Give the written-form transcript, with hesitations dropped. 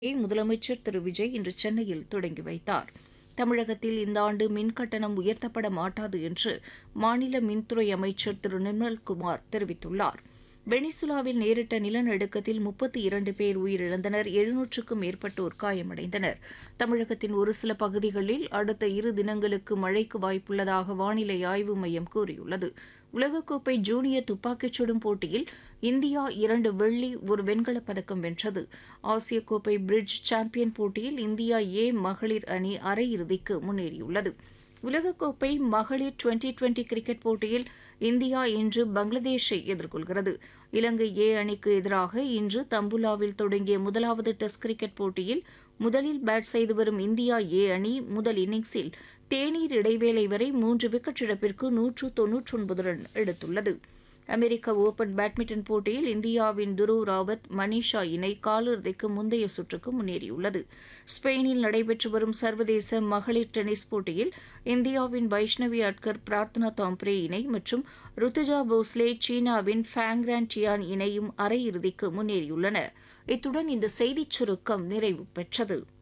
முதலமைச்சர் திரு விஜய் இன்று சென்னையில் தொடங்கி வைத்தார். தமிழகத்தில் இந்த ஆண்டு மின் கட்டணம் உயர்த்தப்பட மாட்டாது என்று மாநில மின்துறை அமைச்சர் திரு நிர்மல்குமார் தெரிவித்துள்ளார். வெனிசுலாவில் நேரிட்ட நிலநடுக்கத்தில் 32 பேர் உயிரிழந்தனர், 700க்கும் மேற்பட்டோர் காயமடைந்தனர். தமிழகத்தின் ஒரு சில பகுதிகளில் அடுத்த 2 தினங்களுக்கு மழைக்கு வாய்ப்புள்ளதாக வானிலை ஆய்வு மையம் கூறியுள்ளது. உலகக்கோப்பை ஜூனியர் துப்பாக்கிச் சுடும் போட்டியில் இந்தியா 2 வெள்ளி, 1 வெண்கலப் பதக்கம் வென்றது. ஆசிய கோப்பை பிரிட்ஜ் சாம்பியன் போட்டியில் இந்தியா மகளிர் அணி அரையிறுதிக்கு முன்னேறியுள்ளது. உலகக்கோப்பை மகளிர் டுவெண்டி கிரிக்கெட் போட்டியில் இந்தியா இன்று பங்களாதேஷை எதிர்கொள்கிறது. இலங்கை அணிக்கு எதிராக இன்று தம்புலாவில் தொடங்கிய முதலாவது டெஸ்ட் கிரிக்கெட் போட்டியில் முதலில் பேட் செய்து வரும் இந்தியா அணி முதல் இன்னிங்ஸில் தேநீர் இடைவேளை வரை 3 விக்கெட் இழப்பிற்கு 199 ரன் எடுத்துள்ளது. அமெரிக்க ஓபன் பேட்மிண்டன் போட்டியில் இந்தியாவின் துருவ் ராவத், மனிஷா இணை காலிறுதிக்கு முந்தைய சுற்றுக்கு முன்னேறியுள்ளது. ஸ்பெயினில் நடைபெற்று வரும் சர்வதேச மகளிர் டென்னிஸ் போட்டியில் இந்தியாவின் வைஷ்ணவி அட்கர், பிரார்த்தனா தாம்ப்ரே இணை மற்றும் ருத்துஜா போஸ்லே சீனாவின் ஃபேங்ரான் டியான் இணையும் அரையிறுதிக்கு முன்னேறியுள்ளன. இத்துடன் இந்த செய்திச் சுருக்கம் நிறைவு பெற்றது.